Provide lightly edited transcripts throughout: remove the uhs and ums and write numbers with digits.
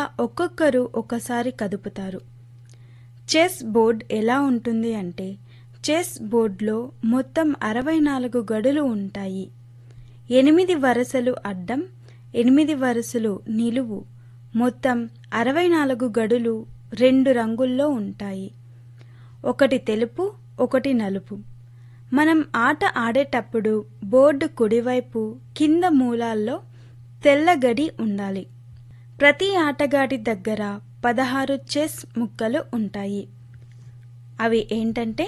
ఇలా ఒక్కొక్కరు ఒకసారి కదుపుతారు. చెస్ బోర్డ్ ఎలా ఉంటుంది అంటే, చెస్ బోర్డ్లో మొత్తం 64 గడులు ఉంటాయి. 8 వరుసలు అడ్డం, 8 వరుసలు నిలువు, మొత్తం 64 గడులు 2 రంగుల్లో ఉంటాయి. ఒకటి తెలుపు, ఒకటి నలుపు. మనం ఆట ఆడేటప్పుడు బోర్డు కుడివైపు కింద మూలాల్లో తెల్ల గడి ఉండాలి. ప్రతి ఆటగాడి దగ్గర 16 చెస్ ముక్కలు ఉంటాయి. అవి ఏంటంటే,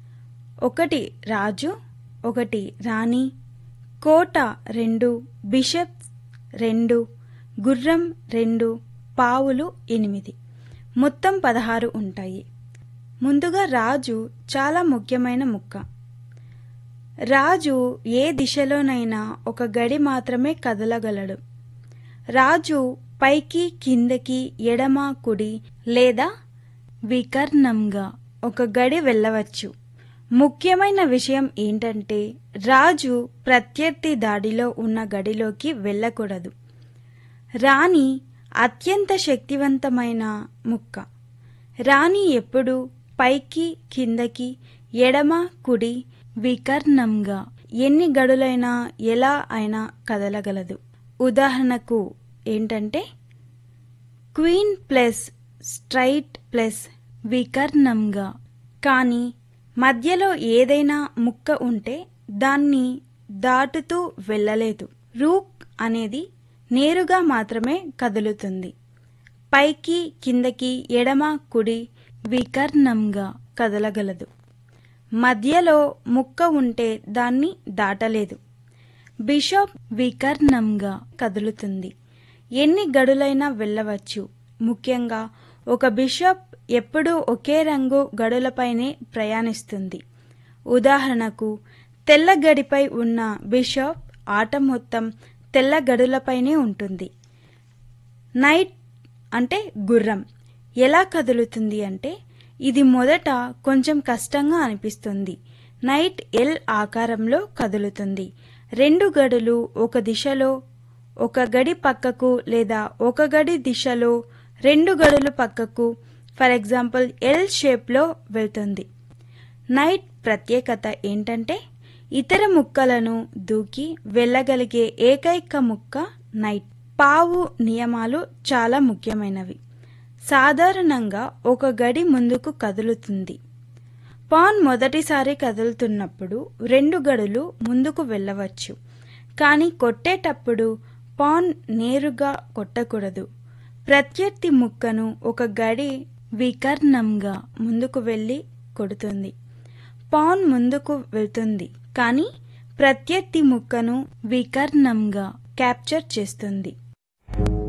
1 రాజు, 1 రాణి, కోట 2, బిషప్ 2, గుర్రం 2, పావులు 8, మొత్తం 16 ఉంటాయి. ముందుగా రాజు చాలా ముఖ్యమైన ముక్క. రాజు ఏ దిశలోనైనా ఒక గడి మాత్రమే కదలగలడు. రాజు పైకి, కిందకి, ఎడమ, కుడి లేదా వికర్ణంగా ఒక గడి వెళ్ళవచ్చు. ముఖ్యమైన విషయం ఏంటంటే, రాజు ప్రత్యర్థి దాడిలో ఉన్న గడిలోకి వెళ్ళకూడదు. రాణి అత్యంత శక్తివంతమైన ముక్క. రాణి ఎప్పుడు పైకి, కిందకి, ఎడమ, కుడి, వికర్ణంగా ఎన్ని గడులైనా ఎలా అయినా కదలగలదు. ఉదాహరణకు ఏంటంటే, క్వీన్ ప్లస్ స్ట్రైట్ ప్లస్ వికర్ణంగా. కానీ మధ్యలో ఏదైనా ముక్క ఉంటే దాన్ని దాటుతూ వెళ్ళలేదు. రూక్ అనేది నేరుగా మాత్రమే కదులుతుంది. పైకి, కిందకి, ఎడమ, కుడి, వికర్ణంగా కదలగలదు. మధ్యలో ముక్క ఉంటే దాన్ని దాటలేదు. బిషప్ వికర్ణంగా కదులుతుంది. ఎన్ని గడులైనా వెళ్ళవచ్చు. ముఖ్యంగా ఒక బిషప్ ఎప్పుడూ ఒకే రంగు గడులపైనే ప్రయాణిస్తుంది. ఉదాహరణకు, తెల్ల గడిపై ఉన్న బిషప్ ఆట మొత్తం తెల్ల గడులపైనే ఉంటుంది. నైట్ అంటే గుర్రం ఎలా కదులుతుంది అంటే, ఇది మొదట కొంచెం కష్టంగా అనిపిస్తుంది. నైట్ ఎల్ ఆకారంలో కదులుతుంది. 2 గడులు ఒక దిశలో, ఒక గడి పక్కకు లేదా ఒక గడి దిశలో 2 గడులు పక్కకు, ఫర్ ఎగ్జాంపుల్ ఎల్ షేప్లో వెళ్తుంది. నైట్ ప్రత్యేకత ఏంటంటే, ఇతర ముక్కలను దూకి వెళ్ళగలిగే ఏకైక ముక్క నైట్. పావు నియమాలు చాలా ముఖ్యమైనవి. సాధారణంగా ఒక గడి ముందుకు కదులుతుంది. పాన్ మొదటిసారి కదులుతున్నప్పుడు 2 గడులు ముందుకు వెళ్ళవచ్చు. కానీ కొట్టేటప్పుడు పాన్ నేరుగా కొట్టకూడదు. ప్రత్యర్థి ముక్కను ఒక గడి వికర్ణంగా ముందుకు వెళ్ళి కొడుతుంది. పాన్ ముందుకు వెళ్తుంది, కానీ ప్రత్యర్థి ముక్కను వికర్ణంగా క్యాప్చర్ చేస్తుంది.